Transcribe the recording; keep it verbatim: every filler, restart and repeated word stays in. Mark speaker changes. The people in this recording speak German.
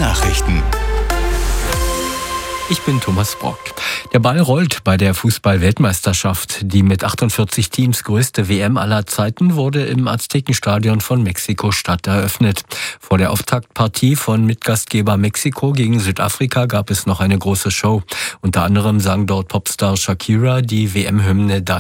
Speaker 1: Nachrichten.
Speaker 2: Ich bin Thomas Brock. Der Ball rollt bei der Fußball-Weltmeisterschaft. Die mit achtundvierzig Teams größte W M aller Zeiten wurde im Aztekenstadion von Mexiko-Stadt eröffnet. Vor der Auftaktpartie von Mitgastgeber Mexiko gegen Südafrika gab es noch eine große Show. Unter anderem sang dort Popstar Shakira die W M-Hymne